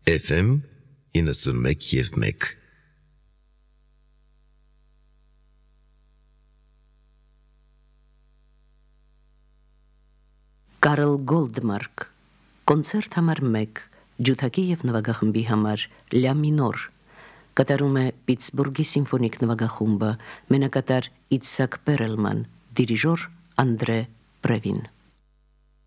FM 91.1 Կարլ Գոլդմարկ կոնցերտ համար 1 ջութակի եւ նվագախմբի համար լա մինոր կատարում է Պիտսբուրգի սիմֆոնիկ նվագախումբը մենակատար Իցհակ Պերելման դիրիժոր Անդրե Պրևին